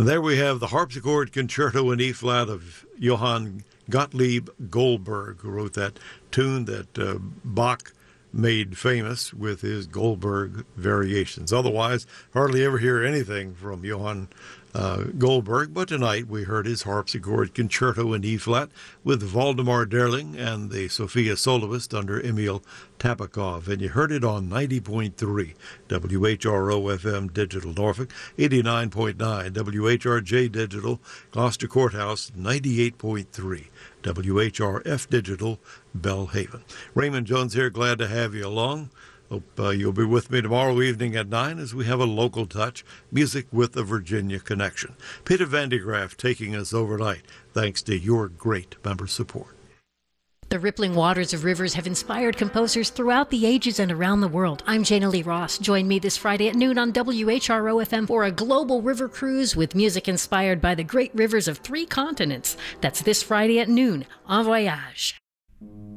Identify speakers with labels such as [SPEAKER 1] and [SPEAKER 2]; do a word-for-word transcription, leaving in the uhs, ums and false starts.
[SPEAKER 1] And there we have the harpsichord concerto in E flat of Johann Gottlieb Goldberg, who wrote that tune that uh, Bach made famous with his Goldberg variations. Otherwise, hardly ever hear anything from Johann uh, Goldberg, but tonight we heard his harpsichord concerto in E flat with Waldemar Derling and the Sophia Soloist under Emil Tabakov, and you heard it on ninety point three W H R O F M Digital Norfolk, eighty-nine point nine W H R J Digital Gloucester Courthouse, ninety-eight point three W H R F Digital Bellhaven. Raymond Jones here, glad to have you along. Hope uh, you'll be with me tomorrow evening at nine as we have a local touch, music with a Virginia connection. Peter Van de Graaff taking us overnight, thanks to your great member support.
[SPEAKER 2] The rippling waters of rivers have inspired composers throughout the ages and around the world. I'm Jana Lee Ross. Join me this Friday at noon on W H R O F M for a global river cruise with music inspired by the great rivers of three continents. That's this Friday at noon. En voyage.